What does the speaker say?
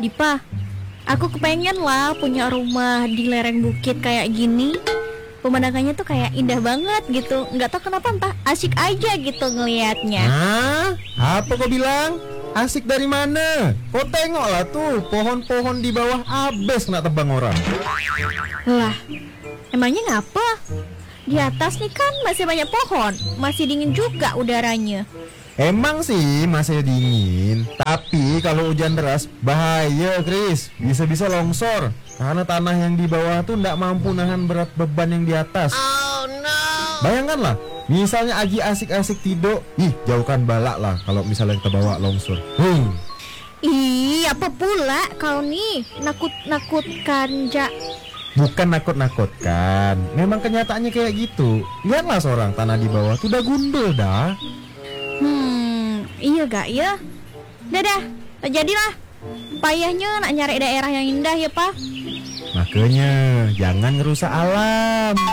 Pa, aku kepengen lah punya rumah di lereng bukit kayak gini. Pemandangannya tuh kayak indah banget gitu. Nggak tahu kenapa entah asik aja gitu ngelihatnya. Hah? Apa kau bilang? Asik dari mana? Kau tengoklah tuh, pohon-pohon di bawah abis kena tebang orang. Lah, emangnya ngapa? Di atas nih kan masih banyak pohon, masih dingin juga udaranya. Emang sih masih dingin, tapi kalau hujan deras bahaya, Chris. Bisa-bisa longsor karena tanah yang di bawah tuh nggak mampu nahan berat beban yang di atas. Oh no. Bayangkanlah, misalnya Agi asik-asik tidur, jauhkan balak lah kalau misalnya kita bawa longsor. Ih, apa pula kau nih nakut-nakutkan Jak? Bukan nakut-nakutkan, memang kenyataannya kayak gitu. Lihatlah seorang tanah di bawah tuh udah gundul dah. Iya gak ya? Dadah, jadilah. Payahnya nak nyari daerah yang indah ya, Pa. Makanya jangan ngerusak alam.